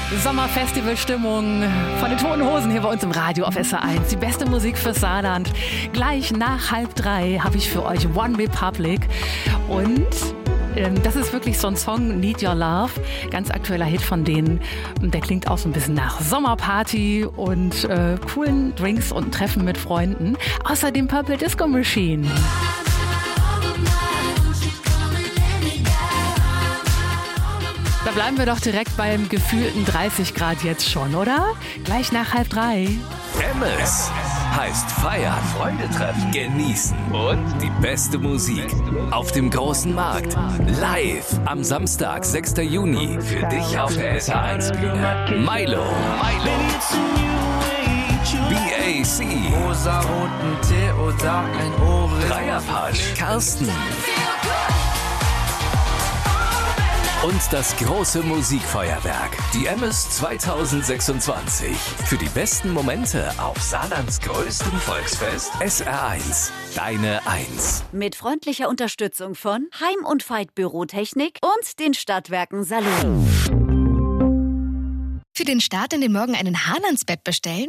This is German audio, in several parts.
Sommerfestivalstimmung von den Toten Hosen hier bei uns im Radio auf SR1. Die beste Musik fürs Saarland. Gleich nach 2:30 habe ich für euch One Republic. Und das ist wirklich so ein Song, Need Your Love. Ganz aktueller Hit von denen. Der klingt auch so ein bisschen nach Sommerparty und coolen Drinks und Treffen mit Freunden. Außerdem Purple Disco Machine. Da bleiben wir doch direkt beim gefühlten 30 Grad jetzt schon, oder? Gleich nach 2:30. Emmes heißt feiern, Freunde treffen, genießen und die beste Musik auf dem großen Markt. Live am Samstag, 6. Juni. Für dich auf der SR1 Bühne. Milo. BAC. Rosaroten Tee oder ein Ohrring. Dreierpasch. Carsten. Und das große Musikfeuerwerk, die Emmes 2026. Für die besten Momente auf Saarlands größtem Volksfest SR1. Deine 1. Mit freundlicher Unterstützung von Heim und Veit Bürotechnik und den Stadtwerken Salon. Für den Start in den Morgen einen Hahn ans Bett bestellen?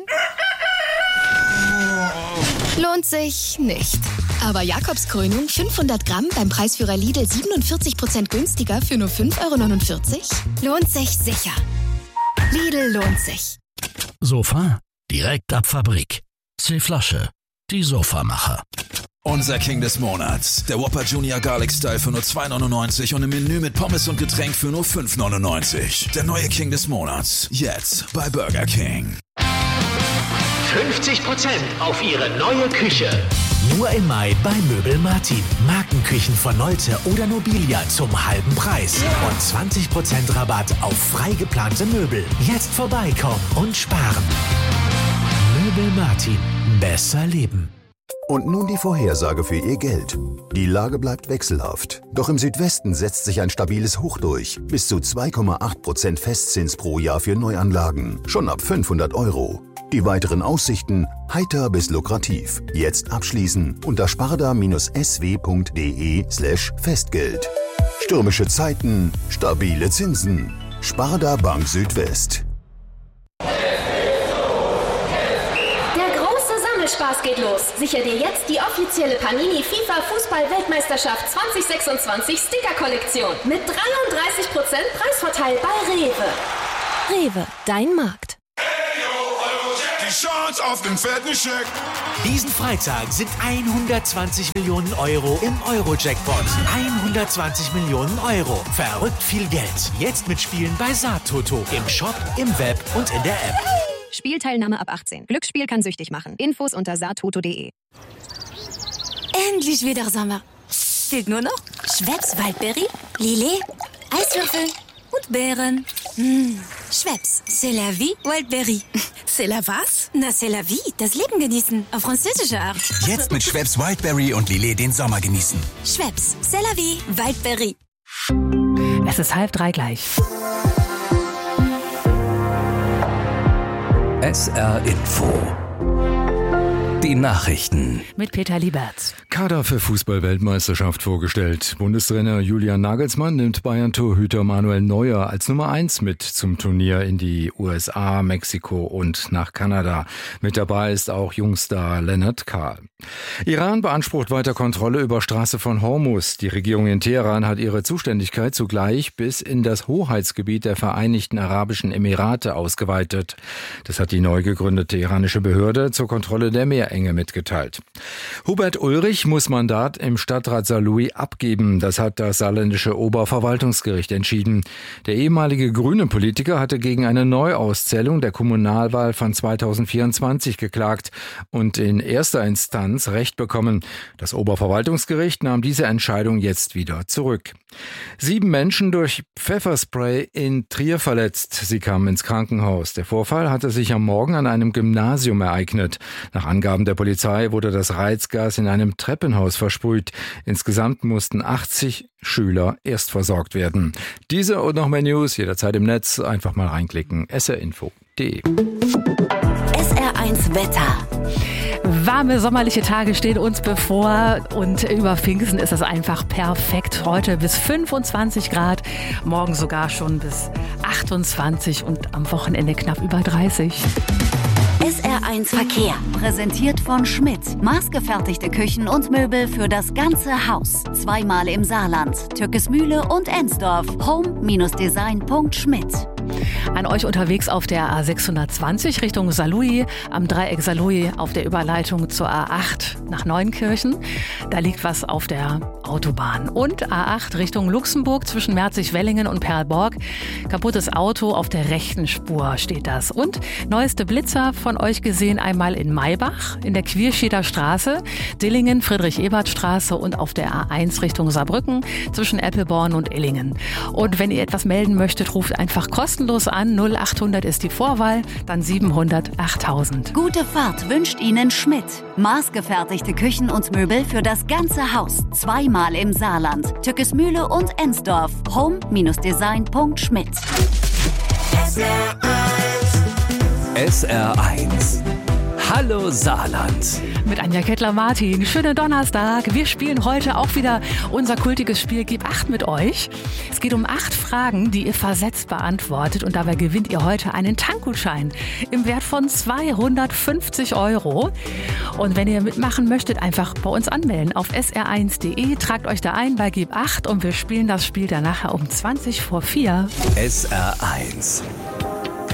Lohnt sich nicht. Aber Jakobskrönung 500 Gramm beim Preisführer Lidl 47% günstiger für nur 5,49 € lohnt sich sicher. Lidl lohnt sich. Sofa direkt ab Fabrik. C-Flasche, die Sofamacher. Unser King des Monats. Der Whopper Junior Garlic Style für nur 2,99 € und im Menü mit Pommes und Getränk für nur 5,99 €. Der neue King des Monats. Jetzt bei Burger King. 50% auf Ihre neue Küche. Nur im Mai bei Möbel Martin. Markenküchen von Nolte oder Nobilia zum halben Preis. Und 20% Rabatt auf frei geplante Möbel. Jetzt vorbeikommen und sparen. Möbel Martin. Besser leben. Und nun die Vorhersage für Ihr Geld. Die Lage bleibt wechselhaft. Doch im Südwesten setzt sich ein stabiles Hoch durch. Bis zu 2,8% Festzins pro Jahr für Neuanlagen. Schon ab 500 €. Die weiteren Aussichten heiter bis lukrativ. Jetzt abschließen unter sparda-sw.de/Festgeld. Stürmische Zeiten, stabile Zinsen. Sparda Bank Südwest. Spaß geht los. Sicher dir jetzt die offizielle Panini FIFA Fußball-Weltmeisterschaft 2026 Sticker-Kollektion mit 33% Preisvorteil bei Rewe. Rewe, dein Markt. Die Chance auf den fetten Scheck. Diesen Freitag sind 120 Millionen € im Euro-Jackpot. 120 Millionen €. Verrückt viel Geld. Jetzt mitspielen bei Saartoto. Im Shop, im Web und in der App. Spielteilnahme ab 18. Glücksspiel kann süchtig machen. Infos unter saartoto.de. Endlich wieder Sommer. Fehlt nur noch Schweppes Waldberry, Lillet, Eiswürfel und Beeren. Schweppes, c'est la vie, Waldberry. C'est la was? Na, c'est la vie, das Leben genießen. Auf französische Art. Jetzt mit Schweppes Wildberry und Lillet den Sommer genießen. Schweppes, c'est la vie, Waldberry. Es ist 2:30 gleich. SR Info. Die Nachrichten. Mit Peter Lieberts. Kader für Fußball-Weltmeisterschaft vorgestellt. Bundestrainer Julian Nagelsmann nimmt Bayern-Torhüter Manuel Neuer als Nummer 1 mit zum Turnier in die USA, Mexiko und nach Kanada. Mit dabei ist auch Jungstar Lennart Kahl. Iran beansprucht weiter Kontrolle über Straße von Hormuz. Die Regierung in Teheran hat ihre Zuständigkeit zugleich bis in das Hoheitsgebiet der Vereinigten Arabischen Emirate ausgeweitet. Das hat die neu gegründete iranische Behörde zur Kontrolle der Meerenge mitgeteilt. Hubert Ulrich muss Mandat im Stadtrat Saarlouis abgeben. Das hat das saarländische Oberverwaltungsgericht entschieden. Der ehemalige grüne Politiker hatte gegen eine Neuauszählung der Kommunalwahl von 2024 geklagt und in erster Instanz Recht bekommen. Das Oberverwaltungsgericht nahm diese Entscheidung jetzt wieder zurück. 7 Menschen durch Pfefferspray in Trier verletzt. Sie kamen ins Krankenhaus. Der Vorfall hatte sich am Morgen an einem Gymnasium ereignet. Nach Angaben der Polizei wurde das Reizgas in einem Treppenhaus versprüht. Insgesamt mussten 80 Schüler erst versorgt werden. Diese und noch mehr News jederzeit im Netz. Einfach mal reinklicken. srinfo.de. SR1 SR1 Wetter. Warme sommerliche Tage stehen uns bevor und über Pfingsten ist es einfach perfekt. Heute bis 25 Grad, morgen sogar schon bis 28 und am Wochenende knapp über 30. SR1 Verkehr, präsentiert von Schmidt. Maßgefertigte Küchen und Möbel für das ganze Haus. Zweimal im Saarland, Türkesmühle und Ensdorf. Home-Design.schmidt. An euch unterwegs auf der A620 Richtung Saarlouis, am Dreieck Saarlouis auf der Überleitung zur A8 nach Neunkirchen. Da liegt was auf der Autobahn. Und A8 Richtung Luxemburg zwischen Merzig-Wellingen und Perlborg. Kaputtes Auto auf der rechten Spur steht das. Und neueste Blitzer von euch gesehen einmal in Maybach, in der Quierscheder Straße, Dillingen, Friedrich-Ebert-Straße und auf der A1 Richtung Saarbrücken zwischen Eppelborn und Illingen. Und wenn ihr etwas melden möchtet, ruft einfach kostenlos an. 0800 ist die Vorwahl, dann 700 8000. Gute Fahrt wünscht Ihnen Schmidt. Maßgefertigte Küchen und Möbel für das ganze Haus. Zweimal im Saarland, Türkesmühle und Ensdorf. Home-Design.schmidt. SR1. Hallo Saarland. Mit Anja Kettler-Martin. Schönen Donnerstag. Wir spielen heute auch wieder unser kultiges Spiel Gib 8 mit euch. Es geht um 8 Fragen, die ihr versetzt beantwortet und dabei gewinnt ihr heute einen Tankgutschein im Wert von 250 €. Und wenn ihr mitmachen möchtet, einfach bei uns anmelden auf sr1.de. Tragt euch da ein bei Gib 8 und wir spielen das Spiel dann nachher um 4:20. SR1.